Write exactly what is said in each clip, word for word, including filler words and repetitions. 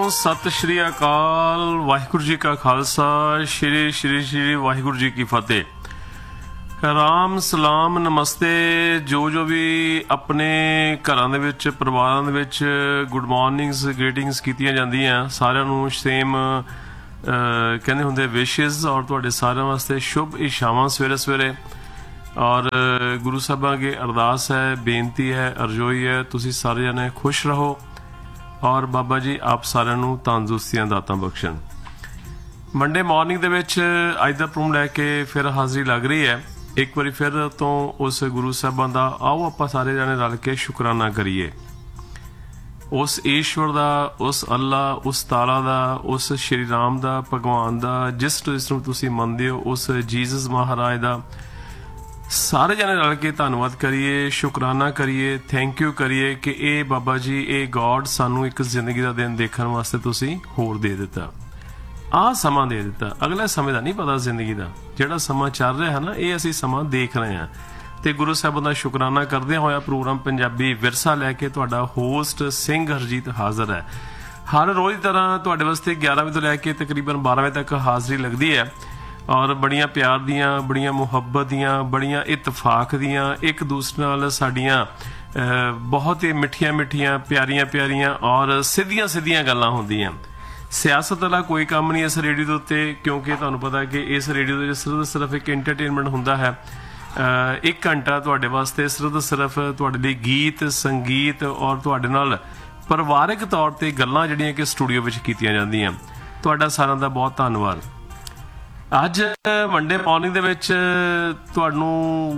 सत श्री अकाल। वाहिगुरू जी का खालसा, श्री श्री श्री वाहिगुरू जी की फतेह। राम सलाम नमस्ते। जो जो भी अपने घरां दे विच परिवारां दे विच गुड मॉर्निंग्स ग्रीटिंग्स कीतियां जांदियां, सारिआं नूं सेम कहंदे हुंदे विशेस और तुहाडे सारिआं वास्ते शुभ इच्छावां सवेरे सवेरे। और गुरु साहिबां अगे अरदास है, बेनती है, अरजोई है, तुसीं सारे जने खुश रहो और बाबा जी आप सारिआं नूं तंदुरुस्तियां दातां बख्शण। मंडे मॉर्निंग दे विच अज दा प्रोग्राम लैके फिर हाज़री लग रही है। एक बारी फिर तो उस गुरु साहिबां दा आओ आपां सारे जने रल के शुकराना करिए। उस ईश्वर दा, उस अल्लाह, उस ताला दा, उस श्री राम दा, भगवान दा, जिस जिसनूं तुसीं मनदे हो, उस जीसस महाराज दा सारे जने रल के धन्नवाद करिए, शुकराना करिए, थैंक यू करिए कि ये बाबा जी ये गॉड सानू एक जिंदगी का दिन देखने वास्ते तुसी होर दे दिता, आ समा दे दिता। अगले समय का नहीं पता जिंदगी का, जिहड़ा समा चल रहा है ना ये असीं समा देख रहे हैं। तो गुरु साहिबां दा शुकराना करदे होया प्रोग्राम पंजाबी विरसा लैके तुहाडा होस्ट सिंह हरजीत हाज़र है। हर रोज़ की तरह तुहाडे वास्ते ग्यारह बजे तो लैके तकरीबन बारह बजे तक हाज़री लगती है और बड़ियां प्यार दियां, बड़ियां मुहब्बत दियां, बड़ियां इतफाक दियां, एक दूसरे नाल साडियां बहुत ही मिठियां मिठियां प्यारियां प्यारियां और सीधियां सीधियां गल्लां हुंदियां। सियासत वाला कोई काम नहीं इस रेडियो के उत्ते, क्योंकि तुहानूं पता है कि इस रेडियो दे सिर्फ सिर्फ एक एंटरटेनमेंट हुंदा है। एक घंटा तुहाडे वास्ते सिर्फ सिर्फ तुहाडे लई गीत संगीत और तुहाडे नाल परिवारिक तौर ते गल्लां जिहड़ियां कि स्टूडियो विच कीतियां जांदियां। तुहाडा सारिआं दा बहुत धन्नवाद। अज मंडे मॉर्निंग दे विच तुहानूं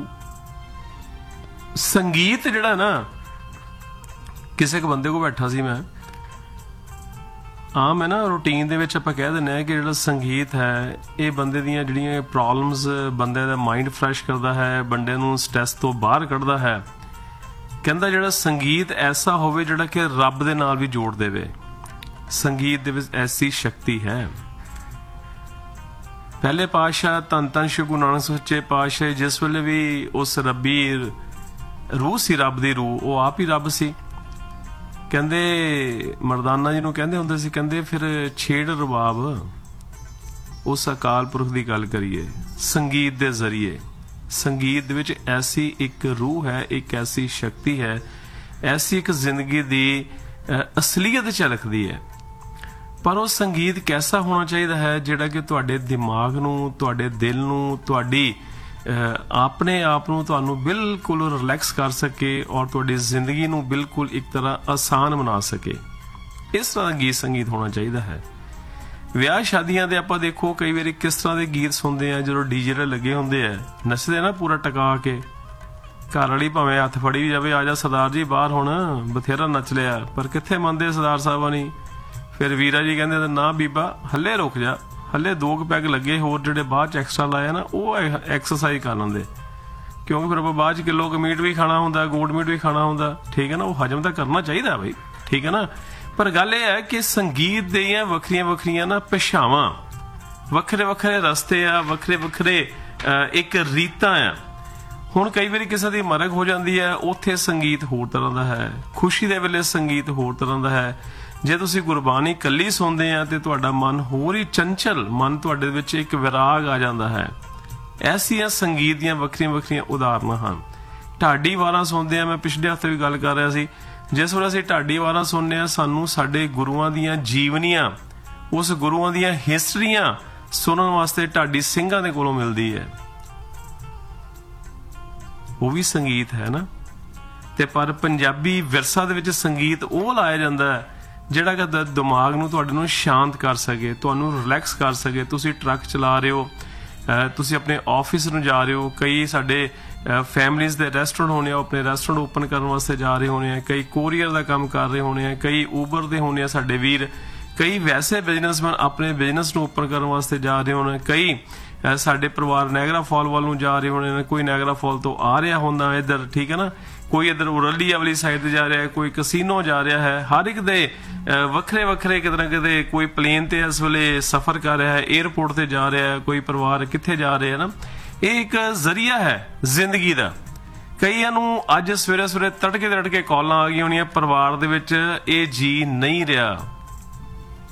संगीत जिहड़ा ना, किसी एक बंदे को बैठा सी मैं, आम है ना रूटीन दे विच आपां कह दिंदे आ कि जिहड़ा संगीत है ये बंदे दियां जिहड़ियां प्रॉब्लम्स, बंदे दा माइंड फ्रैश करदा है, बंदे नूं स्ट्रैस तो बाहर कढदा है। कहंदा जिहड़ा संगीत ऐसा होवे जिहड़ा कि रब दे नाल भी जोड़ देवे। संगीत दे विच ऐसी शक्ति है। पहले पातशाह धन धन श्री गुरु नानक सच्चे पातशाह जिस वेले भी उस रब्बी रूह सी, रब दी रूह, वो आप ही रब सी। कहंदे मरदाना जी नूं कहंदे हुंदे सी, कहंदे फिर छेड़ रबाब उस अकाल पुरख दी गल करिए संगीत दे जरिए। संगीत दे विच ऐसी एक रूह है, एक ऐसी शक्ति है, ऐसी एक जिंदगी दी असलीयत झलकदी है। पर वो संगीत कैसा होना चाहिए है जिहड़ा कि तुहाडे दिमाग नूं, तुहाडे दिल नूं, तुहाडी अपने आप नूं तुहानूं बिल्कुल रिलैक्स कर सके और तुहाडी जिंदगी नूं बिल्कुल एक तरह आसान बना सके। इस तरह का गीत संगीत होना चाहिए है। विआह शादियां दे आपां देखो कई बारी किस तरह के गीत सुनते हैं, जो डीजे लगे होंदे है, नचदे ना पूरा टका के, घर वाली भावें हत्थ फड़ी भी जावे, आ जा सरदार जी बाहर हुण बथेरा नच लिया, पर कित्थे मंनदे सरदार साहब नहीं। फिर वीरा जी कहते ना बीबा हले रुक जा, हले दो पैग लगे होर जिहड़े बाद च एक्सट्रा लाए ना वो एक्सरसाइज कर लेंदे, क्योंकि फिर बाद च किलो क मीट भी खाना हुंदा, गोट मीट भी खाना हुंदा, ठीक है ना, वो हजम तो करना चाहिए बई, ठीक है ना। पर गल यह है कि संगीत दियां वखरियां वखरियां ना भाषावां, वखरे वखरे रस्ते आ, वखरे वखरे एक रीतां आ। हुण कई बारी किसी की मरग हो जाती है, उत्थे संगीत होर तरह का है, खुशी दे वेले संगीत होर तरह का है। जे तुसीं गुरबानी कल्ली सुनते हैं तो तुहाडा मन होर ही चंचल, मन तुहाडे विच एक विराग आ जाता है। ऐसियां संगीत दियां वखरियां वखरियां उदाहरणां हन। ढाडी वारां सुनते हैं, मैं पिछले हफ्ते भी गल कर रहा सी, जिस वेले असीं ढाडी वारां सुनने आ सानूं साडे गुरुआं दियां जीवनियां, उस गुरुआं दियां हिस्टरियां सुनन वास्ते ढाडी ਸਿੰਘਾਂ दे कोलों मिलदी है। वो भी संगीत है ना। ते पर पंजाबी विरसा दे विच संगीत वो लाया जांदा है ਜਿਹੜਾ ਕਿ ਦਿਮਾਗ ਨੂੰ ਤੁਹਾਡੇ ਨੂੰ ਸ਼ਾਂਤ ਕਰ ਸਕੇ, ਤੁਹਾਨੂੰ ਰਿਲੈਕਸ ਕਰ ਸਕੇ। ਤੁਸੀਂ ਟਰੱਕ ਚਲਾ ਰਹੇ ਹੋ, ਤੁਸੀਂ ਆਪਣੇ ਆਫਿਸ ਨੂੰ ਜਾ ਰਹੇ ਹੋ, ਕਈ ਸਾਡੇ ਫੈਮਲੀਜ਼ ਦੇ ਰੈਸਟੋਰੈਂਟ ਹੋਣੇ ਆ, ਆਪਣੇ ਰੈਸਟੋਰੈਂਟ ਓਪਨ ਕਰਨ ਵਾਸਤੇ ਜਾ ਰਹੇ ਹੋਣੇ ਆ, ਕਈ ਕੋਰੀਅਰ ਦਾ ਕੰਮ ਕਰ ਰਹੇ ਹੋਣੇ ਆ, ਕਈ ਊਬਰ ਦੇ ਹੋਣੇ ਆ ਸਾਡੇ ਵੀਰ, ਕਈ ਵੈਸੇ ਬਿਜ਼ਨਸਮੈਨ ਆਪਣੇ ਬਿਜ਼ਨਸ ਨੂੰ ਓਪਨ ਕਰਨ ਵਾਸਤੇ ਜਾ ਰਹੇ ਹੋਣੇ, ਕਈ ਸਾਡੇ ਪਰਿਵਾਰ ਨਾਇਗਰਾ ਫਾਲ ਵੱਲ ਨੂੰ ਜਾ ਰਹੇ ਹੋਣੇ ਨੇ, ਕੋਈ ਨਾਇਗਰਾ ਫਾਲ ਤੋਂ ਆ ਰਿਹਾ ਹੁੰਦਾ ਇੱਧਰ, ਠੀਕ ਹੈ ਨਾ, कोई इधर उरलिया वाली साइड जा रहा है, कोई कसीनो जा रहा है। हर एक दे वखरे वखरे किते ना किते, कोई प्लेन ते इस वेले सफर कर रहा है, एयरपोर्ट ते जा रहा है, कोई परिवार कित्थे जा रहे हैं ना। ये एक जरिया है जिंदगी का। कईयां नूं अज सवेरे सवेरे तड़के तड़के कॉलां आ गई होणियां, परिवार दे विच ये जी नहीं रहा,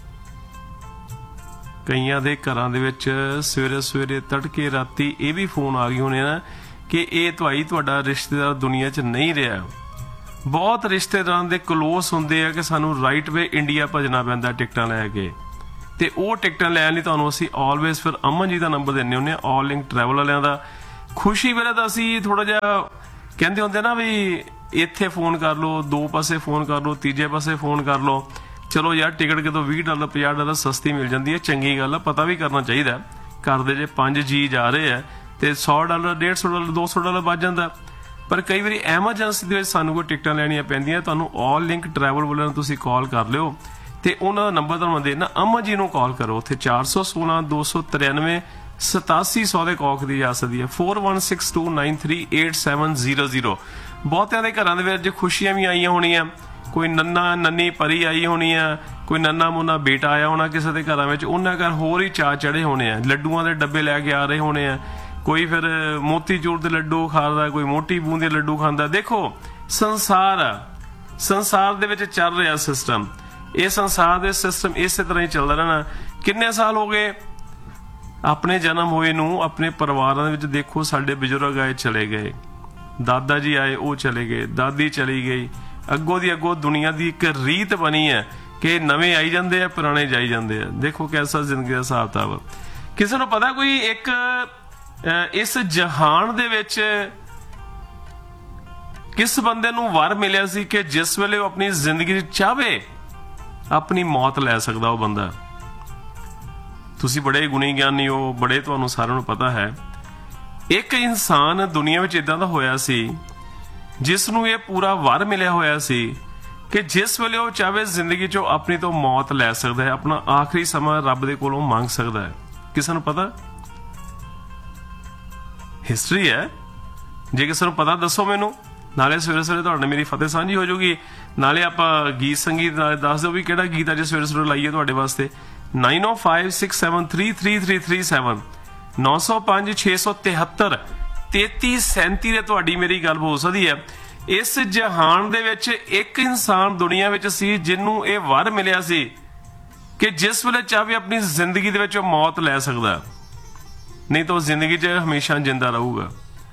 ਕਈਆਂ ਦੇ ਘਰਾਂ ਦੇ ਵਿੱਚ ਸਵੇਰੇ ਸਵੇਰੇ ਤੜਕੇ ਰਾਤੀ ਇਹ ਵੀ ਫੋਨ ਆ ਗਏ ਹੋਣੇ ਨਾ ਕਿ ਇਹ ਭਾਈ ਤੁਹਾਡਾ ਰਿਸ਼ਤੇਦਾਰ ਦੁਨੀਆ 'ਚ ਨਹੀਂ ਰਿਹਾ। ਬਹੁਤ ਰਿਸ਼ਤੇਦਾਰਾਂ ਦੇ ਕਲੋਸ ਹੁੰਦੇ ਆ ਕਿ ਸਾਨੂੰ ਰਾਈਟ ਵੇ ਇੰਡੀਆ ਭਜਣਾ ਪੈਂਦਾ ਟਿਕਟਾਂ ਲੈ ਕੇ, ਤੇ ਉਹ ਟਿਕਟਾਂ ਲੈਣ ਲਈ ਤੁਹਾਨੂੰ ਅਸੀਂ ਆਲਵੇਜ਼ ਫਿਰ ਅਮਨ ਜੀ ਦਾ ਨੰਬਰ ਦਿੰਦੇ ਹੁੰਦੇ ਆ, ਆਲ ਲਿੰਕ ਟਰੈਵਲ ਵਾਲਿਆਂ ਦਾ। ਖੁਸ਼ੀ ਵੇਲੇ ਤਾਂ ਅਸੀਂ ਥੋੜਾ ਜਿਹਾ ਕਹਿੰਦੇ ਹੁੰਦੇ ਨਾ ਵੀ ਇੱਥੇ ਫੋਨ ਕਰ ਲਓ, ਦੋ ਪਾਸੇ ਫੋਨ ਕਰ ਲਓ, ਤੀਜੇ ਪਾਸੇ ਫੋਨ ਕਰ ਲਓ, ਚਲੋ ਯਾਰ ਟਿਕਟ ਕਿਤੋਂ ਵੀਹ ਡਾਲਰ ਪੰਜਾਹ ਡਾਲਰ ਸਸਤੀ ਮਿਲ ਜਾਂਦੀ ਹੈ, ਚੰਗੀ ਗੱਲ ਆ, ਪਤਾ ਵੀ ਕਰਨਾ ਚਾਹੀਦਾ। ਘਰ ਦੇ ਜੇ ਪੰਜ ਜੀ ਜਾ ਰਹੇ ਆ ਤੇ ਸੌ ਡਾਲਰ ਡੇਢ ਸੌ ਡਾਲਰ ਦੋ ਸੌ ਡਾਲਰ ਬਚ ਜਾਂਦਾ। ਪਰ ਕਈ ਵਾਰੀ ਐਮਰਜੈਂਸੀ ਦੇ ਵਿੱਚ ਸਾਨੂੰ ਕੋਈ ਟਿਕਟਾਂ ਲੈਣੀਆਂ ਪੈਂਦੀਆਂ, ਤੁਹਾਨੂੰ ਆਲ ਲਿੰਕ ਟਰੈਵਲ ਵਾਲਿਆਂ ਨੂੰ ਤੁਸੀਂ ਕਾਲ ਕਰ ਲਿਓ ਤੇ ਉਹਨਾਂ ਦਾ ਨੰਬਰ ਤੁਹਾਨੂੰ ਦੇਣਾ, ਅਮਨ ਜੀ ਨੂੰ ਕਾਲ ਕਰੋ। ਉੱਥੇ ਚਾਰ ਸੌ ਸੋਲਾਂ ਦੋ ਸੌ ਤਰਿਆਨਵੇਂ ਸਤਾਸੀ ਸੌ ਦੇ ਕੌਕ ਦੀ ਜਾ ਸਕਦੀ ਹੈ, four one six to nine three eight seven zero zero. ਬਹੁਤਿਆਂ ਦੇ ਘਰਾਂ ਦੇ ਵਿੱਚ ਖੁਸ਼ੀਆਂ ਵੀ ਆਈਆਂ ਹੋਣੀਆਂ, ਕੋਈ ਨੰਨਾ ਨੰਨੀ ਪਰੀ ਆਈ ਹੋਣੀ ਆ, ਕੋਈ ਨੰਨਾ ਮੁੰਨਾ ਬੇਟਾ ਆਇਆ ਹੋਣਾ ਕਿਸੇ ਦੇ ਘਰਾਂ ਵਿੱਚ, ਉਹਨਾਂ ਘਰ ਹੋਰ ਹੀ ਚਾਅ ਚੜੇ ਹੋਣੇ ਆ, ਲੱਡੂਆਂ ਦੇ ਡੱਬੇ ਲੈ ਕੇ ਆ ਰਹੇ ਹੋਣੇ ਆ, ਕੋਈ ਫਿਰ ਮੋਤੀ ਚੂਰ ਦੇ ਲੱਡੂ ਖਾਂਦਾ, ਕੋਈ ਮੋਟੀ ਬੂੰਦ ਦੇ ਲੱਡੂ ਖਾਂਦਾ। ਦੇਖੋ ਸੰਸਾਰ ਆ, ਸੰਸਾਰ ਦੇ ਵਿੱਚ ਚੱਲ ਰਿਹਾ ਸਿਸਟਮ, ਇਹ ਸੰਸਾਰ ਦੇ ਸਿਸਟਮ ਇਸੇ ਤਰ੍ਹਾਂ ਹੀ ਚੱਲਦਾ ਰਹਿਣਾ। ਕਿੰਨੇ ਸਾਲ ਹੋ ਗਏ ਆਪਣੇ ਜਨਮ ਹੋਏ ਨੂੰ, ਆਪਣੇ ਪਰਿਵਾਰਾਂ ਦੇ ਵਿੱਚ ਦੇਖੋ ਸਾਡੇ ਬਜ਼ੁਰਗ ਆਏ ਚਲੇ ਗਏ, ਦਾਦਾ ਜੀ ਆਏ ਉਹ ਚਲੇ ਗਏ, ਦਾਦੀ ਚਲੀ ਗਈ, ਅੱਗੋਂ ਦੀ ਅੱਗੋਂ ਦੁਨੀਆ ਦੀ ਇੱਕ ਰੀਤ ਬਣੀ ਹੈ ਕਿ ਨਵੇਂ ਆਈ ਜਾਂਦੇ ਆ, ਪੁਰਾਣੇ ਜਾਈ ਜਾਂਦੇ ਆ। ਦੇਖੋ ਕੈਸਾ ਜ਼ਿੰਦਗੀ ਦਾ ਹਿਸਾਬ ਕਿਤਾਬ। ਕਿਸੇ ਨੂੰ ਪਤਾ ਕੋਈ ਇੱਕ ਇਸ ਜਹਾਨ ਦੇ ਵਿੱਚ ਕਿਸ ਬੰਦੇ ਨੂੰ ਵਰ ਮਿਲਿਆ ਸੀ ਕਿ ਜਿਸ ਵੇਲੇ ਉਹ ਆਪਣੀ ਜ਼ਿੰਦਗੀ ਚਾਹਵੇ ਆਪਣੀ ਮੌਤ ਲੈ ਸਕਦਾ ਉਹ ਬੰਦਾ। ਤੁਸੀਂ ਬੜੇ ਗੁਣੀ ਗਿਆਨੀ ਹੋ, ਬੜੇ ਤੁਹਾਨੂੰ ਸਾਰਿਆਂ ਨੂੰ ਪਤਾ ਹੈ। ਇੱਕ ਇਨਸਾਨ ਦੁਨੀਆ ਵਿੱਚ ਇਦਾਂ ਦਾ ਹੋਇਆ ਸੀ ਜਿਸ ਨੂੰ ਇਹ ਪੂਰਾ ਵਰ ਮਿਲਿਆ ਹੋਇਆ ਸੀ ਕਿ ਜਿਸ ਵੇਲੇ ਉਹ ਚਾਹਵੇ ਜ਼ਿੰਦਗੀ 'ਚੋਂ ਆਪਣੀ ਤੋਂ ਮੌਤ ਲੈ ਸਕਦਾ ਹੈ, ਆਪਣਾ ਆਖਰੀ ਸਮਾਂ ਰੱਬ ਦੇ ਕੋਲੋਂ ਮੰਗ ਸਕਦਾ ਹੈ। ਕਿਸੇ ਨੂੰ ਪਤਾ? ਹਿਸਟਰੀ ਹੈ, ਜੇ ਕਿਸੇ ਨੂੰ ਪਤਾ ਦੱਸੋ ਮੈਨੂੰ। ਨਾਲੇ ਸਵੇਰੇ ਸਵੇਰੇ ਤੁਹਾਡੇ ਮੇਰੀ ਫਤਿਹ ਸਾਂਝੀ ਹੋ ਜਾਊਗੀ, ਨਾਲੇ ਆਪਾਂ ਗੀਤ ਸੰਗੀਤ ਦੱਸ ਦਿਓ ਵੀ ਕਿਹੜਾ ਗੀਤ ਅੱਜ ਸਵੇਰੇ ਸਵੇਰੇ ਲਾਈਏ ਤੁਹਾਡੇ ਵਾਸਤੇ। ਨਾਈਨ ਓ five six seven three three three three seven ਨੌ ਸੌ ਪੰਜ ਛੇ ਸੌ ਤਿਹੱਤਰ ਤੇਤੀ ਸੈਂਤੀ ਦੇ ਤੁਹਾਡੀ ਮੇਰੀ ਗੱਲ ਹੋ ਸਕਦੀ ਹੈ। ਇਸ ਜਹਾਨ ਦੇ ਵਿੱਚ ਇੱਕ ਇਨਸਾਨ ਦੁਨੀਆ ਵਿੱਚ ਸੀ ਜਿਹਨੂੰ ਇਹ ਵਰ ਮਿਲਿਆ ਸੀ ਕਿ ਜਿਸ ਵੇਲੇ ਚਾਹੇ ਆਪਣੀ ਜ਼ਿੰਦਗੀ ਦੇ ਵਿੱਚ ਉਹ ਮੌਤ ਲੈ ਸਕਦਾ, ਨਹੀਂ ਤਾਂ ਉਹ ਜ਼ਿੰਦਗੀ 'ਚ ਹਮੇਸ਼ਾ ਜਿੰਦਾ ਰਹੂਗਾ।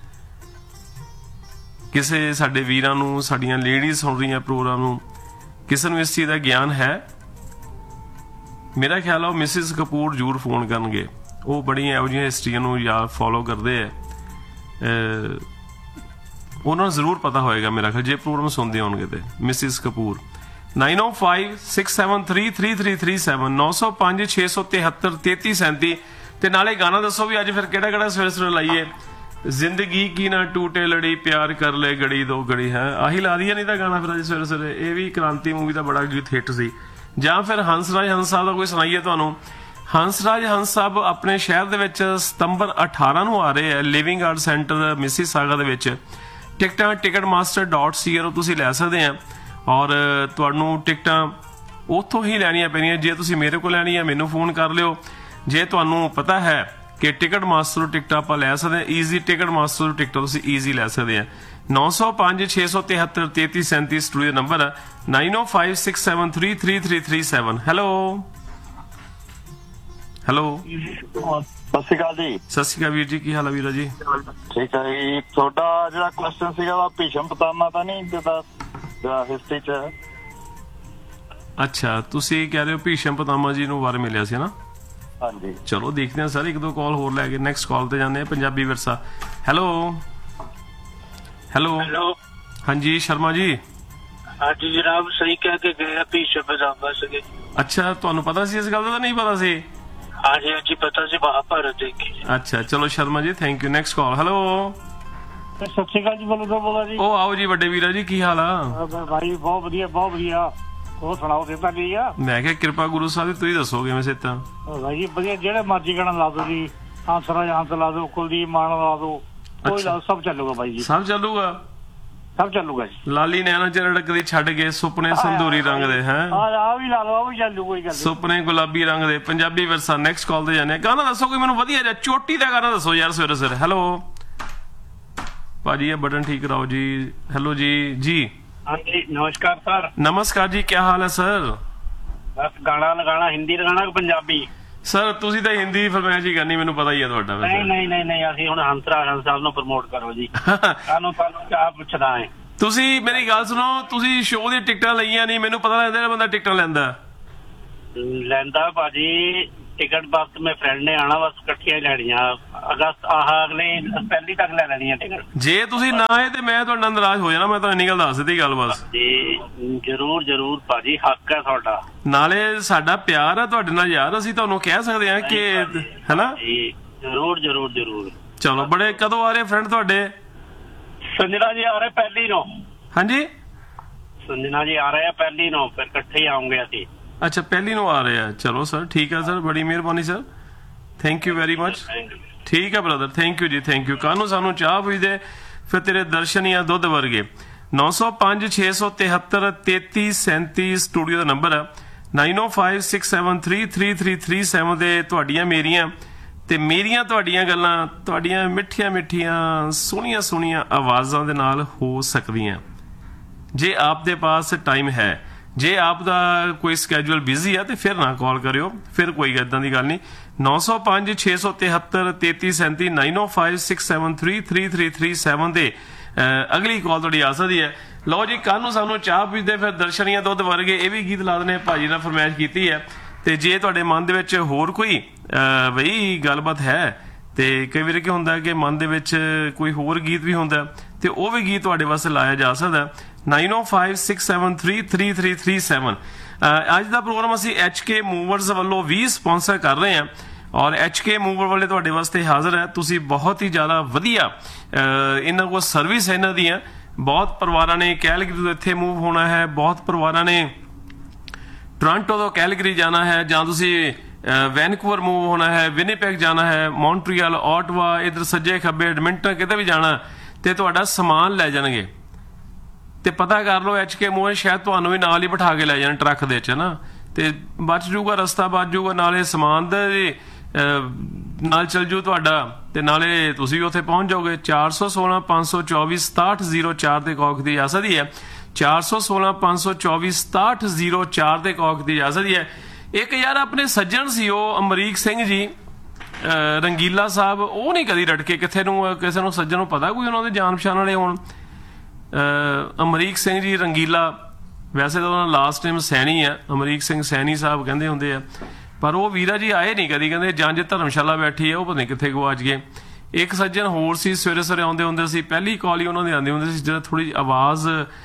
ਕਿਸੇ ਸਾਡੇ ਵੀਰਾਂ ਨੂੰ, ਸਾਡੀਆਂ ਲੇਡੀਜ਼ ਸੁਣ ਰਹੀਆਂ ਪ੍ਰੋਗਰਾਮ ਨੂੰ, ਕਿਸੇ ਨੂੰ ਇਸ ਚੀਜ਼ ਦਾ ਗਿਆਨ ਹੈ? ਮੇਰਾ ਖਿਆਲ ਆ ਉਹ ਮਿਸਿਸ ਕਪੂਰ ਜ਼ਰੂਰ ਫੋਨ ਕਰਨਗੇ, ਉਹ ਬੜੀਆਂ ਇਹੋ ਜਿਹੀਆਂ ਹਿਸਟਰੀਆਂ ਨੂੰ ਯਾਦ ਫੋਲੋ ਕਰਦੇ ਆ, ਉਹਨਾਂ ਨੂੰ ਜ਼ਰੂਰ ਪਤਾ ਹੋਏਗਾ ਮੇਰਾ ਖਿਆਲ, ਜੇ ਪ੍ਰੋਗਰਾਮ ਸੁਣਦੇ ਹੋਣਗੇ ਤੇ। ਮਿਸਿਸ ਕਪੂਰ ਨਾਈਨ ਓ five six seven three three three three seven ਨੌ ਸੌ ਪੰਜ ਛੇ ਸੌ ਤਿਹੱਤਰ ਤੇਤੀ ਸੈਂਤੀ। ਤੇ ਨਾਲੇ ਗਾਣਾ ਦੱਸੋ ਵੀ ਅੱਜ ਫਿਰ ਕਿਹੜਾ ਕਿਹੜਾ ਸਵੇਰੇ ਸਵੇਰੇ ਲਾਈਏ। ਜ਼ਿੰਦਗੀ ਕੀ ਨਾ ਟੂਟੇ ਲੜੀ ਪਿਆਰ ਕਰ ਲੈ ਗੜੀ ਦੋ ਗੜੀ ਹੈ, ਆਹੀ ਲਾ ਦਈਏ ਨਹੀਂ ਤਾਂ ਗਾਣਾ ਫਿਰ ਅੱਜ ਸਵੇਰੇ ਸਵੇਰੇ। ਇਹ ਵੀ ਕ੍ਰਾਂਤੀ ਮੂਵੀ ਦਾ ਬੜਾ ਗੀਤ ਹਿੱਟ ਸੀ। ਜਾਂ ਫਿਰ ਹੰਸਰਾਜ ਹੰਸ ਸਾਹਿਬ ਦਾ ਕੋਈ ਸੁਣਾਈਏ ਤੁਹਾਨੂੰ। ਹੰਸਰਾਜ ਹੰਸ ਸਾਹਿਬ ਆਪਣੇ ਸ਼ਹਿਰ ਦੇ ਵਿੱਚ ਸਤੰਬਰ ਅਠਾਰਾਂ ਨੂੰ ਆ ਰਹੇ ਹੈ, ਲਿਵਿੰਗ ਆਰਟ ਸੈਂਟਰ ਮਿਸੀਸਾਗਾ ਦੇ ਵਿੱਚ। ਟਿਕਟਾਂ ticket master dot C R ਤੁਸੀਂ ਲੈ ਸਕਦੇ ਆ, ਔਰ ਤੁਹਾਨੂੰ ਟਿਕਟਾਂ ਉੱਥੋਂ ਹੀ ਲੈਣੀਆਂ ਪੈਣੀਆਂ। ਜੇ ਤੁਸੀਂ ਮੇਰੇ ਕੋਲ ਲੈਣੀ ਹੈ ਮੈਨੂੰ ਫੋਨ ਕਰ ਲਿਓ। ਜੇ ਤੁਹਾਨੂੰ ਪਤਾ ਹੈ ਕਿ ਟਿਕਟ ਮਾਸਟਰ ਟਿਕਟਾਂ ਆਪਾਂ ਲੈ ਸਕਦੇ ਹਾਂ, ਈਜ਼ੀ ਟਿਕਟ ਮਾਸਟਰ ਟਿਕਟਾਂ ਤੁਸੀਂ ਈਜ਼ੀ ਲੈ ਸਕਦੇ ਆ। ਨੌ ਸੌ ਪੰਜ ਛੇ ਸੌ ਤਿਹੱਤਰ ਤੇਤੀ ਸੈਂਤੀ ਸਟੂਡੀਓ ਨੰਬਰ ਹੈ, ਨਾਈਨ ਓ five six seven three three three three seven. Hello hello ਸਤਿ ਸ਼੍ਰੀ ਅਕਾਲ ਜੀ। ਸਤਿ ਸ਼੍ਰੀ ਅਕਾਲ ਵੀਰ ਜੀ, ਕੀ ਹਾਲ ਹੈ ਵੀਰਾ ਜੀ? ਠੀਕ ਹੈ ਜੀ। ਤੁਹਾਡਾ ਜਿਹੜਾ ਕੁਐਸਚਨ ਸੀਗਾ ਵਾ ਭੀਸ਼ਮ ਪਿਤਾਮਾ ਤਾਂ ਨਹੀਂ ਜਿਹੜਾ ਹਿਸਟਰੀ 'ਚ ਹੈ? ਅੱਛਾ, ਤੁਸੀਂ ਕਹਿ ਰਹੇ ਹੋ ਭੀਸ਼ਮ ਪਿਤਾਮਾ ਜੀ ਨੂੰ ਵਰ ਮਿਲਿਆ ਸੀ ਨਾ? ਹਾਂਜੀ। ਚਲੋ ਦੇਖਦੇ ਹਾਂ ਸਰ, ਇੱਕ ਦੋ ਕਾਲ ਹੋਰ ਲੈ ਕੇ ਨੈਕਸਟ ਕਾਲ ਤੇ ਜਾਂਦੇ ਆ। ਪੰਜਾਬੀ ਵਿਰਸਾ। ਹੈਲੋ ਹੈਲੋ ਹੈਲੋ ਹਾਂਜੀ ਸ਼ਰਮਾ ਜੀ। ਹਾਂਜੀ ਜਨਾਬ, ਸਹੀ ਕਹਿ ਕੇ ਗਏ ਭੀਸ਼ਮ ਪਿਤਾਮਾ ਸੀਗੇ। ਅੱਛਾ, ਤੁਹਾਨੂੰ ਪਤਾ ਸੀ ਇਸ ਗੱਲ ਦਾ? ਤਾਂ ਨਹੀਂ ਪਤਾ ਸੀ? ਹਾਂਜੀ ਹਾਂਜੀ ਪਤਾ ਸੀ, ਮਹਾਭਾਰਤ ਦੇਖੀ। ਅੱਛਾ ਚਲੋ Sharma ji, thank you. Next call. Hello ਸਤਿ ਸ਼੍ਰੀ ਅਕਾਲ ਜੀ। ਬੋਲੋ ਤੋਂ ਬੋਲਾ ਜੀ। ਉਹ ਆਓ ਜੀ ਵੱਡੇ ਵੀਰਾ ਜੀ, ਕੀ ਹਾਲ ਆ? ਭਾਈ ਬਹੁਤ ਵਧੀਆ ਬਹੁਤ ਵਧੀਆ। ਹੋਰ ਸੁਣਾਓ ਸਿਹਤਾਂ ਕੀ ਆ? ਮੈਂ ਕਿਹਾ ਕਿਰਪਾ ਗੁਰੂ ਸਾਹਿਬ ਦੀ, ਤੁਸੀਂ ਦੱਸੋ ਕਿਵੇਂ ਸਿਹਤਾਂ? ਭਾਈ ਜੀ ਵਧੀਆ, ਜਿਹੜੇ ਮਰਜ਼ੀ ਗਾਣਾ ਲਾ ਦੋ ਜੀ, ਹੰਸਰਾਜ ਹੰਸ ਲਾ ਦੋ, ਕੁਲਦੀਪ ਮਾਨ ਲਾ ਦੋ, ਕੋਈ ਲਾ, ਸਭ ਚੱਲੂਗਾ ਭਾਈ ਜੀ, ਸਭ ਚੱਲੂਗਾ, ਸਭ ਚੱਲੂਗਾ ਜੀ। ਲਾਲੀ ਨੈਣਾ ਚ ਰੜਕਦੀ ਛੱਡ ਕੇ ਸੁਪਨੇ ਸੰਦੂਰੀ ਰੰਗ ਦੇ ਹੈ, ਆ ਵੀ ਲਾ ਲਓ, ਆ ਵੀ ਚੱਲੂ, ਕੋਈ ਗੱਲ। ਸੁਪਨੇ ਗੁਲਾਬੀ ਰੰਗ ਦੇ। ਪੰਜਾਬੀ ਵਿਰਸਾ। ਨੈਕਸਟ ਕਾਲ ਤੇ ਜਾਂਦੇ ਆ। ਗਾਣਾ ਦੱਸੋ ਕੋਈ ਮੈਨੂੰ ਵਧੀਆ ਜਿਹਾ, ਚੋਟੀ ਦਾ ਗਾਣਾ ਦੱਸੋ ਯਾਰ ਸਵੇਰੇ ਸਵੇਰੇ। ਹੈਲੋ ਭਾਜੀ, ਇਹ ਬਟਨ ਠੀਕ ਕਰਾਓ ਜੀ। ਹੈਲੋ ਜੀ ਜੀ ਹਾਂਜੀ ਨਮस्कार सर। नमस्कार जी, क्या हाल है सर? बस गाना लगाना, हिंदी लगाना कि पंजाबी? ਸਰ ਤੁਸੀਂ ਤਾਂ ਹਿੰਦੀ ਫਰਮਾਇਸ਼ ਹੀ ਕਰਨੀ, ਮੈਨੂੰ ਪਤਾ ਹੀ ਹੈ ਤੁਹਾਡਾ। ਨਹੀਂ ਨਹੀਂ ਨਹੀਂ ਨਹੀਂ ਅਸੀਂ ਹੁਣ ਹੰਸਰਾਜ ਹੰਸ ਸਾਹਿਬ ਨੂੰ ਪ੍ਰਮੋਟ ਕਰੋ ਜੀ। ਸਾਨੂੰ ਤੁਹਾਨੂੰ ਕਿਆ ਪੁੱਛਣਾ ਹੈ? ਤੁਸੀਂ ਮੇਰੀ ਗੱਲ ਸੁਣੋ, ਤੁਸੀਂ ਸ਼ੋਅ ਦੀਆਂ ਟਿਕਟਾਂ ਲਈਆਂ ਨਹੀਂ, ਮੈਨੂੰ ਪਤਾ ਲੱਗਦਾ ਬੰਦਾ ਟਿਕਟਾਂ ਲੈਂਦਾ ਲੈਂਦਾ ਭਾਜੀ। ਟਿਕਟ ਬਸ ਮੇਰੇ ਫਰੈਂਡ ਨੇ ਆਣਾ, ਬਸ ਇਕੱਠੀਆਂ ਹੀ ਲੈਣੀਆਂ। ਅਗਸਤ ਆਹ ਅਗਲੇ ਪਹਿਲੀ ਤੱਕ ਲੈ ਲੈਣੀਆਂ ਟਿਕਟ। ਜੇ ਤੁਸੀਂ ਨਾ ਆਏ ਤੇ ਮੈਂ ਤੁਹਾਡੇ ਨਾਲ ਨਾਰਾਜ਼ ਹੋ ਜਾਣਾ, ਮੈਂ ਤੁਹਾਨੂੰ ਇੰਨੀ ਗੱਲ ਦੱਸ ਦਿੱਤੀ ਗੱਲ ਬਸ ਜੀ। ਜਰੂਰ ਜਰੂਰ ਭਾਜੀ, ਹੱਕ ਹੈ ਤੁਹਾਡਾ। ਨਾਲੇ ਸਾਡਾ ਪਿਆਰ ਆ ਤੁਹਾਡੇ ਨਾਲ ਯਾਰ, ਅਸੀਂ ਤੁਹਾਨੂੰ ਕਹਿ ਸਕਦੇ ਹਾਂ ਕਿ ਹੈਨਾ ਜੀ। ਜਰੂਰ ਜਰੂਰ ਜਰੂਰ। ਚਲੋ ਬੜੇ ਕਦੋਂ ਆ ਰਹੇ ਫਰੈਂਡ ਤੁਹਾਡੇ? ਸੰਜਨਾ ਜੀ ਆ ਰਹੇ ਪਹਿਲੀ ਨੂੰ। ਹਾਂਜੀ ਸੰਜਨਾ ਜੀ ਆ ਰਹੇ ਆ ਪਹਿਲੀ ਨੂੰ, ਫਿਰ ਇਕੱਠੇ ਹੀ ਆਉਂਗੇ ਅਸੀਂ। ਅੱਛਾ ਪਹਿਲੀ ਨੂੰ ਆ ਰਹੇ ਆ। ਚਲੋ ਸਰ ਠੀਕ ਹੈ ਸਰ, ਬੜੀ ਮਿਹਰਬਾਨੀ sir, thank you very much. ਠੀਕ ਹੈ ਬ੍ਰਦਰ, ਥੈਂਕ ਯੂ ਜੀ, ਥੈਂਕ ਯੂ। ਕੱਲ ਨੂੰ ਸਾਨੂੰ ਚਾਹ ਪੁੱਛਦੇ ਫਿਰ ਤੇਰੇ ਦਰਸ਼ਨ ਹੀ ਆ ਦੁੱਧ ਵਰਗੇ। ਨੌ ਸੌ ਪੰਜ ਛੇ ਸੌ ਤਿਹੱਤਰ ਤੇਤੀ ਸੈਂਤੀ ਸਟੂਡੀਓ ਦਾ ਨੰਬਰ ਆ। ਨਾਈਨ ਓ five six seven three three three three seven ਦੇ ਤੁਹਾਡੀਆਂ ਮੇਰੀਆਂ ਤੇ ਮੇਰੀਆਂ ਤੁਹਾਡੀਆਂ ਗੱਲਾਂ ਤੁਹਾਡੀਆਂ ਮਿੱਠੀਆਂ ਮਿੱਠੀਆਂ ਸੋਹਣੀਆਂ ਸੋਹਣੀਆਂ ਆਵਾਜ਼ਾਂ ਦੇ ਨਾਲ ਹੋ ਸਕਦੀਆਂ ਜੇ ਆਪ ਦੇ ਪਾਸ ਟਾਈਮ ਹੈ। ਜੇ ਆਪ ਦਾ ਕੋਈ ਸਕੈਜੂਅਲ ਬਿਜ਼ੀ ਆ ਤੇ ਫਿਰ ਨਾ ਕਾਲ ਕਰਿਓ, ਫਿਰ ਕੋਈ ਇੱਦਾਂ ਦੀ ਗੱਲ ਨਹੀਂ। ਨੌ ਸੌ ਪੰਜ ਛੇ ਸੌ ਤਿਹੱਤਰ ਤੇਤੀ ਸੈਂਤੀ ਨਾਈਨ ਓ five six seven three three three three seven ਦੇ ਅਗਲੀ ਕਾਲ ਤੁਹਾਡੀ ਆ ਸਕਦੀ ਹੈ। ਲਓ ਜੀ, ਕੱਲ ਨੂੰ ਸਾਨੂੰ ਚਾਹ ਪੀਂਦੇ ਫਿਰ ਦਰਸ਼ਨੀਆਂ ਦੁੱਧ ਵਰਗੇ ਇਹ ਵੀ ਗੀਤ ਲਾ ਦੇਣੇ, ਭਾਜੀ ਨਾਲ ਫਰਮਾਇਸ਼ ਕੀਤੀ ਹੈ। ਤੇ ਜੇ ਤੁਹਾਡੇ ਮਨ ਦੇ ਵਿੱਚ ਹੋਰ ਕੋਈ ਬਈ ਗੱਲਬਾਤ ਹੈ ਤੇ ਕਈ ਵਾਰ ਕੀ ਹੁੰਦਾ ਕਿ ਮਨ ਦੇ ਵਿੱਚ ਕੋਈ ਹੋਰ ਗੀਤ ਵੀ ਹੁੰਦਾ ਤੇ ਉਹ ਵੀ ਗੀਤ ਤੁਹਾਡੇ ਵਾਸਤੇ ਲਾਇਆ ਜਾ ਸਕਦਾ। ਨਾਈਨ ਓ five six seven three three three three seven. ਅੱਜ ਦਾ ਪ੍ਰੋਗਰਾਮ ਅਸੀਂ ਐਚ ਕੇ ਮੂਵਰਸ ਵੱਲੋਂ ਵੀ ਸਪਾਂਸਰ ਕਰ ਰਹੇ ਹਾਂ ਔਰ ਐਚ ਕੇ ਮੂਵਰ ਵਾਲੇ ਤੁਹਾਡੇ ਵਾਸਤੇ ਹਾਜ਼ਰ ਹੈ। ਤੁਸੀਂ ਬਹੁਤ ਹੀ ਜ਼ਿਆਦਾ ਵਧੀਆ ਇਹਨਾਂ ਕੋਲ ਸਰਵਿਸ ਹੈ ਇਹਨਾਂ ਦੀਆਂ। ਬਹੁਤ ਪਰਿਵਾਰਾਂ ਨੇ ਕੈਲਗਰੀ ਤੋਂ ਇੱਥੇ ਮੂਵ ਹੋਣਾ ਹੈ, ਬਹੁਤ ਪਰਿਵਾਰਾਂ ਨੇ ਟੋਰਾਂਟੋ ਤੋਂ ਕੈਲਗਰੀ ਜਾਣਾ ਹੈ, ਜਾਂ ਤੁਸੀਂ ਵੈਨਕੂਵਰ ਮੂਵ ਹੋਣਾ ਹੈ, ਵਿਨੀਪੈਗ ਜਾਣਾ ਹੈ, ਮੌਂਟਰੀਅਲ, ਆਟਵਾ, ਇਧਰ ਸੱਜੇ ਖੱਬੇ ਐਡਮਿੰਟਨ ਕਿਤੇ ਵੀ ਜਾਣਾ ਤੇ ਤੁਹਾਡਾ ਸਮਾਨ ਲੈ ਜਾਣਗੇ। ਤੇ ਪਤਾ ਕਰ ਲਓ ਐਚ ਕੇ ਮੂਵਰ ਸ਼ਾਇਦ ਤੁਹਾਨੂੰ ਵੀ ਨਾਲ ਹੀ ਬਿਠਾ ਕੇ ਲੈ ਜਾਣ ਟਰੱਕ ਦੇ ਵਿੱਚ ਨਾ, ਤੇ ਬਚ ਜੂਗਾ ਰਸਤਾ, ਬਚ ਜੂਗਾ, ਨਾਲੇ ਸਮਾਨ ਦੇ ਨਾਲ ਚੱਲ ਜੂ ਤੁਹਾਡਾ ਤੇ ਨਾਲੇ ਤੁਸੀਂ ਵੀ ਉੱਥੇ ਪਹੁੰਚ ਜਾਓਗੇ। ਚਾਰ ਸੌ ਸੋਲਾਂ ਪੰਜ ਸੌ ਚੌਵੀ ਸਤਾਹਠ ਜ਼ੀਰੋ ਚਾਰ ਦੇ ਕੌਕ ਦੀ ਇਜਾਜ਼ਤ ਹੀ ਹੈ। ਚਾਰ ਸੌ ਸੋਲਾਂ ਪੰਜ ਸੌ ਚੌਵੀ ਸਤਾਹਠ ਜ਼ੀਰੋ ਚਾਰ ਦੇ ਕੌਕ ਦੀ ਇਜਾਜ਼ਤ ਹੀ ਹੈ। ਇੱਕ ਯਾਰ ਆਪਣੇ ਸੱਜਣ ਸੀ ਉਹ ਅਮਰੀਕ ਸਿੰਘ ਜੀ ਰੰਗੀਲਾ ਸਾਹਿਬ, ਉਹ ਨਹੀਂ ਕਦੀ ਰਟਕੇ ਕਿੱਥੇ ਨੂੰ ਕਿਸੇ ਨੂੰ ਸੱਜਣ ਨੂੰ ਪਤਾ ਕੋਈ ਉਹਨਾਂ ਦੇ ਜਾਣ ਪਛਾਣ ਵਾਲੇ ਹੋਣ। ਅਮਰੀਕ ਸਿੰਘ ਜੀ ਰੰਗੀਲਾ, ਵੈਸੇ ਤਾਂ ਉਹਨਾਂ ਦਾ ਲਾਸਟ ਨੇਮ ਸੈਣੀ ਆ, ਅਮਰੀਕ ਸਿੰਘ ਸੈਣੀ ਸਾਹਿਬ ਕਹਿੰਦੇ ਹੁੰਦੇ ਆ, ਪਰ ਉਹ ਵੀਰਾ ਜੀ ਆਏ ਨਹੀਂ ਕਦੀ। ਕਹਿੰਦੇ ਜਾਂ ਜੇ ਧਰਮਸ਼ਾਲਾ ਬੈਠੀ ਹੈ ਉਹ ਪਤਾ ਨਹੀਂ ਕਿੱਥੇ ਗਵਾਚ ਗਏ। ਇੱਕ ਸੱਜਣ ਹੋਰ ਸੀ, ਸਵੇਰੇ ਸਵੇਰੇ ਆਉਂਦੇ ਹੁੰਦੇ ਸੀ, ਪਹਿਲੀ ਕਾਲ ਹੀ ਉਹਨਾਂ ਦੀ ਆਉਂਦੀ ਹੁੰਦੀ ਸੀ ਜਿਹੜਾ ਥੋੜੀ ਜਿਹੀ ਆਵਾਜ਼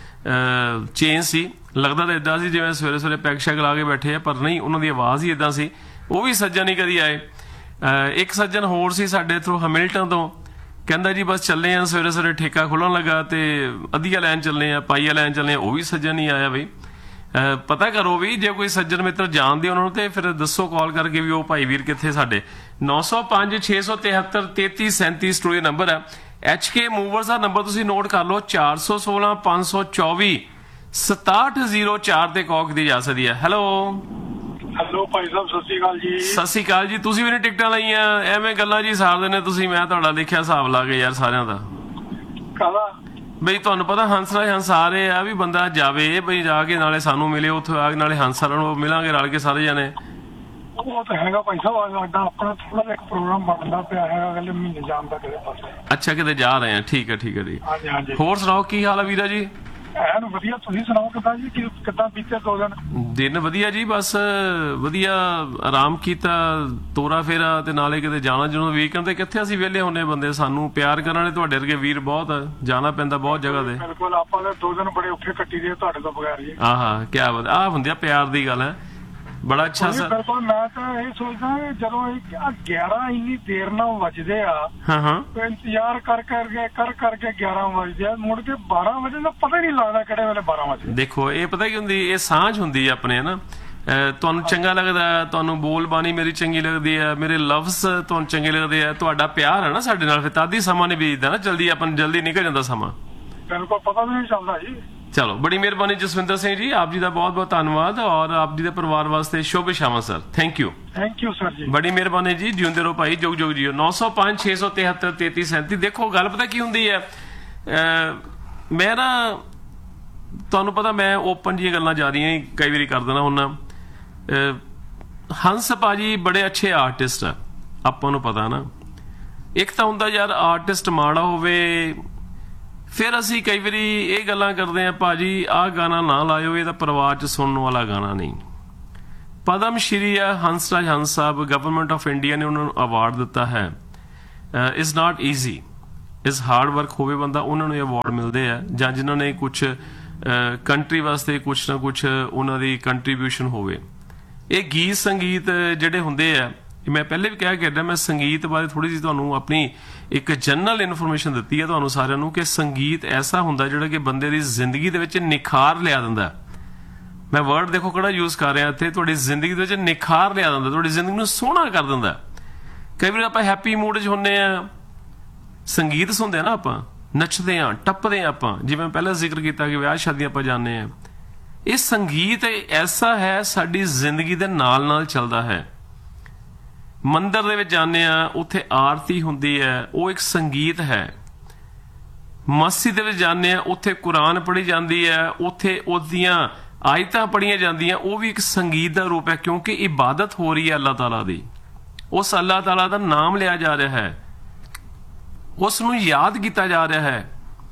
ਚੇਂਜ ਸੀ, ਲੱਗਦਾ ਤਾਂ ਏਦਾਂ ਸੀ ਜਿਵੇਂ ਸਵੇਰੇ ਸਵੇਰੇ ਪੈਗ ਸ਼ੈਗ ਲਾ ਕੇ ਬੈਠੇ ਆ, ਪਰ ਨਹੀਂ, ਉਹਨਾਂ ਦੀ ਆਵਾਜ਼ ਹੀ ਏਦਾਂ ਸੀ। ਉਹ ਵੀ ਸੱਜਣ ਹੀ ਕਦੀ ਆਏ। ਇੱਕ ਸੱਜਣ ਹੋਰ ਸੀ ਸਾਡੇ ਇੱਥੋਂ ਹੈਮਿਲਟਨ ਤੋਂ, ਕਹਿੰਦਾ ਜੀ ਬਸ ਚੱਲੇ ਆ, ਸਵੇਰੇ ਸਵੇਰੇ ਠੇਕਾ ਖੁੱਲਣ ਲੱਗਾ ਤੇ ਅੱਧੀਆ ਲੈਣ ਚੱਲੇ ਆ, ਪਾਈਆ ਲੈਣ ਚੱਲੇ ਆ, ਉਹ ਵੀ ਸੱਜਣ ਨਹੀਂ ਆਇਆ। ਬਈ ਪਤਾ ਕਰੋ ਵੀ ਜੇ ਕੋਈ ਸੱਜਣ ਮਿੱਤਰ ਜਾਣਦੇ ਉਹਨਾਂ ਨੂੰ ਤੇ ਫਿਰ ਦੱਸੋ ਕਾਲ ਕਰਕੇ ਵੀ ਉਹ ਭਾਈ ਵੀਰ ਕਿੱਥੇ ਸਾਡੇ। ਨੌ ਸੌ ਪੰਜ ਛੇ ਸੌ ਤਿਹੱਤਰ ਤੇਤੀ ਸੈਂਤੀ ਸਟੂਡੀਓ ਨੰਬਰ ਹੈ। ਐਚ ਕੇ ਮੂਵਰਸ ਦਾ ਨੰਬਰ ਤੁਸੀਂ ਨੋਟ ਕਰ ਲਓ, ਚਾਰ ਸੌ ਸੋਲਾਂ ਪੰਜ ਸੌ ਚੌਵੀ ਸਤਾਹਠ ਜ਼ੀਰੋ ਚਾਰ ਤੇ ਕੌਕ ਦੀ ਜਾ ਸਕਦੀ ਹੈ। ਹੈਲੋ ਹੈਲੋ ਭਾਈ ਸਾਹਿਬ, ਸਤਿ ਸ਼੍ਰੀ ਅਕਾਲ ਜੀ। ਸਤਿ ਸ਼੍ਰੀ ਅਕਾਲ ਜੀ। ਤੁਸੀਂ ਵੀ ਨੇ ਟਿਕਟਾਂ ਲਈਆਂ, ਐਵੇਂ ਗੱਲਾਂ ਜੀ ਸਾਰਦੇ ਨੇ ਤੁਸੀਂ, ਮੈਂ ਤੁਹਾਡਾ ਦੇਖਿਆ ਹਿਸਾਬ ਲਾ ਕੇ ਯਾਰ ਸਾਰਿਆਂ ਦਾ। ਕਾਹਦਾ ਬਈ ਤੁਹਾਨੂੰ ਪਤਾ ਹੰਸ ਨਾਲ ਹੰਸ ਆ ਰਹੇ ਆ, ਵੀ ਬੰਦਾ ਜਾਵੇ ਬਈ ਜਾ ਕੇ ਨਾਲੇ ਸਾਨੂੰ ਮਿਲੇ ਉੱਥੇ ਆ ਕੇ, ਨਾਲੇ ਹੰਸ ਵਾਲਿਆਂ ਨੂੰ ਮਿਲਾਂਗੇ ਰਲ ਕੇ ਸਾਰੇ ਜਾਣੇ। ਉਹ ਤਾਂ ਹੈਗਾ ਭਾਈ ਸਾਹਿਬ, ਸਾਡਾ ਆਪਣਾ ਥੋੜਾ ਜਿਹਾ ਇੱਕ ਪ੍ਰੋਗਰਾਮ ਬਣਦਾ ਪਿਆ ਹੈਗਾ ਅਗਲੇ ਮਹੀਨੇ ਜਾਣ ਦਾ ਕਿਤੇ ਪਾਸੇ। ਅੱਛਾ ਕਿਤੇ ਜਾ ਰਹੇ ਆ, ਠੀਕ ਹੈ ਠੀਕ ਹੈ ਜੀ। ਹਾਂਜੀ ਹਾਂਜੀ। ਹੋਰ ਸੁਣਾਓ ਕੀ ਹਾਲ ਆ ਵੀਰਾ ਜੀ? ਐਨ ਵਧੀਆ, ਤੁਸੀਂ ਸੁਣਾਓ ਕਿੱਦਾਂ ਜੀ, ਕਿੱਦਾਂ ਬੀਤੇ ਦੋ ਦਿਨ? ਦਿਨ ਵਧੀਆ ਜੀ, ਬਸ ਵਧੀਆ ਆਰਾਮ ਕੀਤਾ, ਤੋਰਾ ਫੇਰਾ, ਤੇ ਨਾਲੇ ਕਿਤੇ ਜਾਣਾ ਜਦੋਂ ਵੀਕਐਂਡ ਤੇ ਕਿੱਥੇ ਅਸੀਂ ਵਿਹਲੇ ਹੁੰਨੇ ਬੰਦੇ, ਸਾਨੂੰ ਪਿਆਰ ਕਰਨ ਵਾਲੇ ਤੁਹਾਡੇ ਵਰਗੇ ਵੀਰ ਬਹੁਤ ਆ, ਜਾਣਾ ਪੈਂਦਾ ਬਹੁਤ ਜਗ੍ਹਾ ਤੇ। ਬਿਲਕੁਲ, ਆਪਾਂ ਦੇ ਦੋ ਦਿਨ ਬੜੇ ਔਖੇ ਕੱਟੀ ਦੇ ਤੁਹਾਡੇ ਤੋਂ ਬਗੈਰ ਜੀ। ਆਹਾ ਕਿਆ ਬਾਤ, ਆਹ ਹੁੰਦੀ ਆ ਪਿਆਰ ਦੀ ਗੱਲ ਹੈ, ਬੜਾ ਅੱਛਾ ਸਰ। ਬਿਲਕੁਲ, ਮੈਂ ਤਾਂ ਇਹ ਸੋਚਦਾ ਜਦੋਂ ਗਿਆਰਾਂ ਇੰਨੀ ਦੇਰ ਨਾਲ ਵੱਜਦੇ ਆ, ਹਾਂ ਹਾਂ, ਇੰਤਜ਼ਾਰ ਕਰ ਕਰਕੇ ਕਰ ਕਰਕੇ ਗਿਆਰਾਂ ਵੱਜਦੇ ਆ, ਮੁੜ ਕੇ ਬਾਰਾਂ ਵਜੇ ਦਾ ਪਤਾ ਹੀ ਨਹੀਂ ਲੱਗਦਾ ਕਿਹੜੇ ਵੇਲੇ ਬਾਰਾਂ ਵਜੇ। ਦੇਖੋ ਇਹ ਪਤਾ ਕੀ ਹੁੰਦੀ, ਇਹ ਸਾਂਝ ਹੁੰਦੀ ਆਪਣੇ ਨਾ, ਤੁਹਾਨੂੰ ਚੰਗਾ ਲੱਗਦਾ, ਤੁਹਾਨੂੰ ਬੋਲ ਬਾਣੀ ਮੇਰੀ ਚੰਗੀ ਲੱਗਦੀ ਹੈ, ਮੇਰੇ ਲਫ਼ਜ਼ ਤੁਹਾਨੂੰ ਚੰਗੇ ਲੱਗਦੇ ਆ, ਤੁਹਾਡਾ ਪਿਆਰ ਹੈ ਨਾ ਸਾਡੇ ਨਾਲ, ਫਿਰ ਤਾਦੀ ਸਮਾਂ ਨਹੀਂ ਬੀਤਦਾ ਨਾ ਜਲਦੀ, ਆਪਾਂ ਨੂੰ ਜਲਦੀ ਨਿਕਲ ਜਾਂਦਾ ਸਮਾਂ। ਬਿਲਕੁਲ, ਪਤਾ ਵੀ ਨਹੀਂ ਚੱਲਦਾ ਜੀ। ਚਲੋ ਬੜੀ ਮਿਹਰਬਾਨੀ ਜਸਵਿੰਦਰ ਸਿੰਘ ਜੀ, ਆਪ ਜੀ ਦਾ ਬਹੁਤ ਬਹੁਤ ਧੰਨਵਾਦ ਔਰ ਆਪ ਜੀ ਦੇ ਪਰਿਵਾਰ ਵਾਸਤੇ ਸ਼ੁਭ ਸ਼ਾਮਾਂ sir. Thank you thank you sir ਜੀ, ਬੜੀ ਮਿਹਰਬਾਨੀ ਜੀ, ਜਿਉਂਦੇ ਰਹੋ ਭਾਈ, ਜੁਗ ਜੁਗ ਜੀਓ। ਨੌ ਸੌ ਪੰਜ ਛੇ ਸੌ ਤਿਹੱਤਰ ਤੇਤੀ ਸੈਂਤੀ। ਦੇਖੋ ਗੱਲ ਪਤਾ ਕੀ ਹੁੰਦੀ ਹੈ, ਮੈਂ ਨਾ ਤੁਹਾਨੂੰ ਪਤਾ ਮੈਂ ਓਪਨ ਜੀਆਂ ਗੱਲਾਂ ਜ਼ਿਆਦੀਆਂ ਕਈ ਵਾਰੀ ਕਰ ਦੇਣਾ ਹੁੰਦਾ। ਹੰਸ ਭਾਜੀ ਬੜੇ ਅੱਛੇ ਆਰਟਿਸਟ ਆ, ਆਪਾਂ ਨੂੰ ਪਤਾ ਨਾ। ਇੱਕ ਤਾਂ ਹੁੰਦਾ ਯਾਰ ਆਰਟਿਸਟ ਮਾੜਾ ਹੋਵੇ, ਫਿਰ ਅਸੀਂ ਕਈ ਵਾਰੀ ਇਹ ਗੱਲਾਂ ਕਰਦੇ ਹਾਂ ਭਾਜੀ ਆਹ ਗਾਣਾ ਨਾ ਲਾਇਓ, ਇਹਦਾ ਪਰਿਵਾਰ 'ਚ ਸੁਣਨ ਵਾਲਾ ਗਾਣਾ ਨਹੀਂ। ਪਦਮ ਸ਼੍ਰੀ ਆ ਹੰਸਰਾਜ ਹੰਸ ਸਾਹਿਬ, ਗਵਰਨਮੈਂਟ ਆਫ ਇੰਡੀਆ ਨੇ ਉਹਨਾਂ ਨੂੰ ਅਵਾਰਡ ਦਿੱਤਾ ਹੈ। ਇਜ਼ ਨਾਟ ਈਜ਼ੀ, ਇਸ ਹਾਰਡ ਵਰਕ ਹੋਵੇ ਬੰਦਾ, ਉਹਨਾਂ ਨੂੰ ਇਹ ਅਵਾਰਡ ਮਿਲਦੇ ਆ, ਜਾਂ ਜਿਨ੍ਹਾਂ ਨੇ ਕੁਛ ਕੰਟਰੀ ਵਾਸਤੇ ਕੁਛ ਨਾ ਕੁਛ ਉਹਨਾਂ ਦੀ ਕੰਟਰੀਬਿਊਸ਼ਨ ਹੋਵੇ। ਇਹ ਗੀਤ ਸੰਗੀਤ ਜਿਹੜੇ ਹੁੰਦੇ ਆ, ਮੈਂ ਪਹਿਲੇ ਵੀ ਕਿਹਾ ਕਿ ਮੈਂ ਸੰਗੀਤ ਬਾਰੇ ਥੋੜੀ ਜਿਹੀ ਤੁਹਾਨੂੰ ਆਪਣੀ ਇੱਕ ਜਨਰਲ ਇਨਫੋਰਮੇਸ਼ਨ ਦਿੱਤੀ ਹੈ ਤੁਹਾਨੂੰ ਸਾਰਿਆਂ ਨੂੰ, ਕਿ ਸੰਗੀਤ ਐਸਾ ਹੁੰਦਾ ਜਿਹੜਾ ਕਿ ਬੰਦੇ ਦੀ ਜ਼ਿੰਦਗੀ ਦੇ ਵਿੱਚ ਨਿਖਾਰ ਲਿਆ ਦਿੰਦਾ। ਮੈਂ ਵਰਡ ਦੇਖੋ ਕਿਹੜਾ ਯੂਜ਼ ਕਰ ਰਿਹਾ ਇੱਥੇ, ਤੁਹਾਡੀ ਜ਼ਿੰਦਗੀ ਦੇ ਵਿੱਚ ਨਿਖਾਰ ਲਿਆ ਦਿੰਦਾ, ਤੁਹਾਡੀ ਜ਼ਿੰਦਗੀ ਨੂੰ ਸੋਹਣਾ ਕਰ ਦਿੰਦਾ। ਕਈ ਵਾਰ ਆਪਾਂ ਹੈਪੀ ਮੂਡ 'ਚ ਹੁੰਦੇ ਆ, ਸੰਗੀਤ ਸੁਣਦੇ ਆ ਨਾ, ਆਪਾਂ ਨੱਚਦੇ ਆ, ਟੱਪਦੇ ਆ, ਆਪਾਂ ਜਿਵੇਂ ਪਹਿਲਾਂ ਜ਼ਿਕਰ ਕੀਤਾ ਕਿ ਵਿਆਹ ਸ਼ਾਦੀਆਂ ਆਪਾਂ ਜਾਂਦੇ ਆ। ਇਹ ਸੰਗੀਤ ਐਸਾ ਹੈ ਸਾਡੀ ਜ਼ਿੰਦਗੀ ਦੇ ਨਾਲ ਨਾਲ ਚੱਲਦਾ ਹੈ। ਮੰਦਿਰ ਦੇ ਵਿੱਚ ਜਾਂਦੇ ਆ, ਉੱਥੇ ਆਰਤੀ ਹੁੰਦੀ ਹੈ, ਉਹ ਇੱਕ ਸੰਗੀਤ ਹੈ। ਮਸਜਿਦ ਦੇ ਵਿੱਚ ਜਾਂਦੇ ਆ, ਉੱਥੇ ਕੁਰਾਨ ਪੜ੍ਹੀ ਜਾਂਦੀ ਹੈ, ਉੱਥੇ ਉਹਦੀਆਂ ਆਇਤਾਂ ਪੜ੍ਹੀਆਂ ਜਾਂਦੀਆਂ, ਉਹ ਵੀ ਇੱਕ ਸੰਗੀਤ ਦਾ ਰੂਪ ਹੈ, ਕਿਉਂਕਿ ਇਬਾਦਤ ਹੋ ਰਹੀ ਹੈ ਅੱਲਾਹ ਤਾਲਾ ਦੀ। ਉਸ ਅੱਲਾਹ ਤਾਲਾ ਦਾ ਨਾਮ ਲਿਆ ਜਾ ਰਿਹਾ ਹੈ, ਉਸ ਨੂੰ ਯਾਦ ਕੀਤਾ ਜਾ ਰਿਹਾ ਹੈ।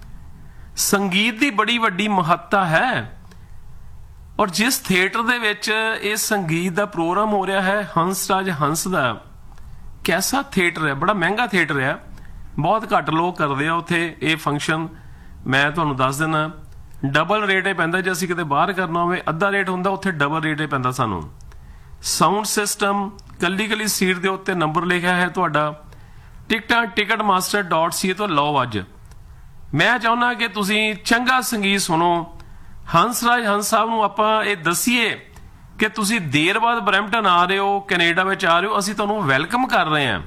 ਸੰਗੀਤ ਦੀ ਬੜੀ ਵੱਡੀ ਮਹੱਤਤਾ ਹੈ। ਔਰ ਜਿਸ ਥੀਏਟਰ ਦੇ ਵਿੱਚ ਇਹ ਸੰਗੀਤ ਦਾ ਪ੍ਰੋਗਰਾਮ ਹੋ ਰਿਹਾ ਹੈ, ਹੰਸਰਾਜ ਹੰਸ ਦਾ, ਕੈਸਾ ਥੀਏਟਰ ਹੈ, ਬੜਾ ਮਹਿੰਗਾ ਥੀਏਟਰ ਹੈ, ਬਹੁਤ ਘੱਟ ਲੋਕ ਕਰਦੇ ਆ ਉੱਥੇ ਇਹ ਫੰਕਸ਼ਨ। ਮੈਂ ਤੁਹਾਨੂੰ ਦੱਸ ਦਿੰਦਾ, ਡਬਲ ਰੇਟ ਹੀ ਪੈਂਦਾ। ਜੇ ਅਸੀਂ ਕਿਤੇ ਬਾਹਰ ਕਰਨਾ ਹੋਵੇ ਅੱਧਾ ਰੇਟ ਹੁੰਦਾ, ਉੱਥੇ ਡਬਲ ਰੇਟ ਹੀ ਪੈਂਦਾ ਸਾਨੂੰ। ਸਾਊਂਡ ਸਿਸਟਮ, ਕੱਲੀ ਕੱਲੀ ਸੀਟ ਦੇ ਉੱਤੇ ਨੰਬਰ ਲਿਖਿਆ ਹੈ ਤੁਹਾਡਾ। ਟਿਕਟਾਂ ਟਿਕਟ ਮਾਸਟਰ ਡਾਟ ਸੀ ਤੋਂ ਲਓ ਅੱਜ। ਮੈਂ ਚਾਹੁੰਦਾ ਕਿ ਤੁਸੀਂ ਚੰਗਾ ਸੰਗੀਤ ਸੁਣੋ। ਹੰਸਰਾਜ ਹੰਸ ਸਾਹਿਬ ਨੂੰ ਆਪਾਂ ਇਹ ਦੱਸੀਏ ਕਿ ਤੁਸੀਂ ਦੇਰ ਬਾਅਦ ਬਰੈਂਪਟਨ ਆ ਰਹੇ ਹੋ, ਕੈਨੇਡਾ ਵਿੱਚ ਆ ਰਹੇ ਹੋ, ਅਸੀਂ ਤੁਹਾਨੂੰ ਵੈਲਕਮ ਕਰ ਰਹੇ ਹਾਂ,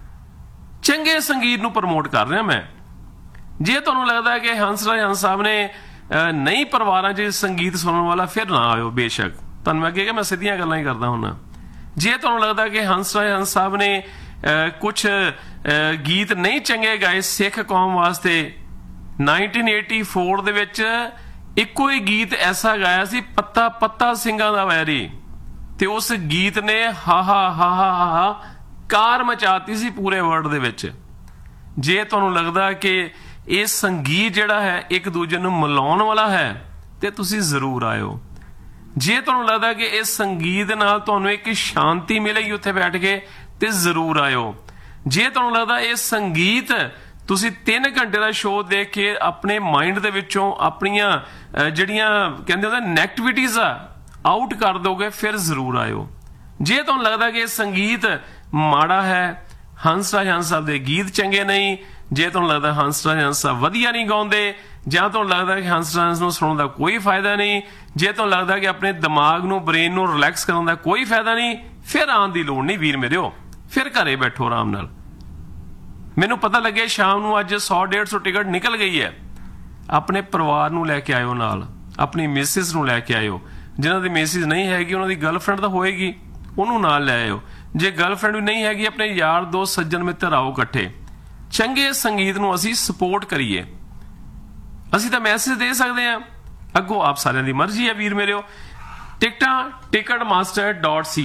ਚੰਗੇ ਸੰਗੀਤ ਨੂੰ ਪ੍ਰਮੋਟ ਕਰ ਰਿਹਾ ਮੈਂ। ਜੇ ਤੁਹਾਨੂੰ ਲੱਗਦਾ ਹੈ ਕਿ ਹੰਸਰਾਜ ਹੰਸ ਸਾਹਿਬ ਨੇ ਨਹੀਂ ਪਰਿਵਾਰਾਂ 'ਚ ਸੰਗੀਤ ਸੁਣਨ ਵਾਲਾ, ਫਿਰ ਨਾ ਆਇਓ ਬੇਸ਼ੱਕ। ਤੁਹਾਨੂੰ ਮੈਂ ਕਿਹਾ ਮੈਂ ਸਿੱਧੀਆਂ ਗੱਲਾਂ ਹੀ ਕਰਦਾ ਹੁੰਦਾ। ਜੇ ਤੁਹਾਨੂੰ ਲੱਗਦਾ ਕਿ ਹੰਸਰਾਜ ਹੰਸ ਸਾਹਿਬ ਨੇ ਕੁਛ ਗੀਤ ਨਹੀਂ ਚੰਗੇ ਗਾਏ ਸਿੱਖ ਕੌਮ ਵਾਸਤੇ, ਨਾਈਨਟੀਨ ਏਟੀ ਫੋਰ ਦੇ ਵਿੱਚ ਇੱਕੋ ਹੀ ਗੀਤ ਐਸਾ ਗਾਇਆ ਸੀ, ਪੱਤਾ ਪੱਤਾ ਸਿੰਘਾਂ ਦਾ ਵੈਰੀ, ਤੇ ਉਸ ਗੀਤ ਨੇ ਹਾ ਹਾ ਹਾ ਹਾ ਹਾ ਕਾਰ ਮਚਾਤੀ ਸੀ ਪੂਰੇ ਵਰਲਡ ਦੇ ਵਿੱਚ। ਜੇ ਤੁਹਾਨੂੰ ਲੱਗਦਾ ਕਿ ਇਹ ਸੰਗੀਤ ਜਿਹੜਾ ਹੈ ਇੱਕ ਦੂਜੇ ਨੂੰ ਮਿਲਾਉਣ ਵਾਲਾ ਹੈ, ਤੇ ਤੁਸੀਂ ਜ਼ਰੂਰ ਆਇਓ। ਜੇ ਤੁਹਾਨੂੰ ਲੱਗਦਾ ਕਿ ਇਸ ਸੰਗੀਤ ਨਾਲ ਤੁਹਾਨੂੰ ਇੱਕ ਸ਼ਾਂਤੀ ਮਿਲੇਗੀ ਉੱਥੇ ਬੈਠ ਕੇ, ਤੇ ਜ਼ਰੂਰ ਆਇਓ। ਜੇ ਤੁਹਾਨੂੰ ਲੱਗਦਾ ਇਹ ਸੰਗੀਤ ਤੁਸੀਂ ਤਿੰਨ ਘੰਟੇ ਦਾ ਸ਼ੋਅ ਦੇਖ ਕੇ ਆਪਣੇ ਮਾਈਂਡ ਦੇ ਵਿੱਚੋਂ ਆਪਣੀਆਂ ਜਿਹੜੀਆਂ ਕਹਿੰਦੇ ਹੁੰਦੇ ਨੈਗੇਟਿਵਿਟੀਜ਼ ਆ ਆਊਟ ਕਰ ਦੋਗੇ, ਫਿਰ ਜ਼ਰੂਰ ਆਇਓ। ਜੇ ਤੁਹਾਨੂੰ ਲੱਗਦਾ ਕਿ ਇਹ ਸੰਗੀਤ ਮਾੜਾ ਹੈ, ਹੰਸਰਾਜ ਹੰਸ ਸਾਹਿਬ ਦੇ ਗੀਤ ਚੰਗੇ ਨਹੀਂ, ਜੇ ਤੁਹਾਨੂੰ ਲੱਗਦਾ ਹੰਸਰਾਜ ਹੰਸ ਸਾਹਿਬ ਵਧੀਆ ਨਹੀਂ ਗਾਉਂਦੇ, ਜਾਂ ਤੁਹਾਨੂੰ ਲੱਗਦਾ ਕਿ ਹੰਸਰਾਜ ਹੰਸ ਨੂੰ ਸੁਣਨ ਦਾ ਕੋਈ ਫਾਇਦਾ ਨਹੀਂ, ਜੇ ਤੁਹਾਨੂੰ ਲੱਗਦਾ ਕਿ ਆਪਣੇ ਦਿਮਾਗ ਨੂੰ, ਬ੍ਰੇਨ ਨੂੰ ਰਿਲੈਕਸ ਕਰਨ ਦਾ ਕੋਈ ਫਾਇਦਾ ਨਹੀਂ, ਫਿਰ ਆਉਣ ਦੀ ਲੋੜ ਨਹੀਂ ਵੀਰ ਮੇਰਿਓ, ਫਿਰ ਘਰੇ ਬੈਠੋ ਆਰਾਮ ਨਾਲ। ਮੈਨੂੰ ਪਤਾ ਲੱਗਿਆ ਸ਼ਾਮ ਨੂੰ ਅੱਜ ਸੌ ਡੇਢ ਸੌ ਟਿਕਟ ਨਿਕਲ ਗਈ ਹੈ। ਆਪਣੇ ਪਰਿਵਾਰ ਨੂੰ ਲੈ ਕੇ ਆਇਓ ਨਾਲ, ਆਪਣੀ ਮਿਸਿਸ ਨੂੰ ਲੈ ਕੇ ਆਇਓ। ਜਿਨ੍ਹਾਂ ਦੀ ਮਿਸਿਸ ਨਹੀਂ ਹੈਗੀ, ਉਹਨਾਂ ਦੀ ਗਰਲਫ੍ਰੈਂਡ ਤਾਂ ਹੋਏਗੀ, ਉਹਨੂੰ ਨਾਲ ਲੈ ਆਇਓ। ਜੇ ਗਰਲਫ੍ਰੈਂਡ ਵੀ ਨਹੀਂ ਹੈਗੀ, ਆਪਣੇ ਯਾਰ ਦੋਸਤ ਸੱਜਣ ਮਿੱਤਰ ਆਓ ਇਕੱਠੇ। ਚੰਗੇ ਸੰਗੀਤ ਨੂੰ ਅਸੀਂ ਸਪੋਰਟ ਕਰੀਏ। ਅਸੀਂ ਤਾਂ ਮੈਸੇਜ ਦੇ ਸਕਦੇ ਹਾਂ, ਅੱਗੋਂ ਆਪ ਸਾਰਿਆਂ ਦੀ ਮਰਜ਼ੀ ਹੈ ਵੀਰ ਮੇਰਿਓ। ਟਿਕਟਾਂ ਟਿਕਟ ਮਾਸਟਰ ਡਾਟ ਸੀ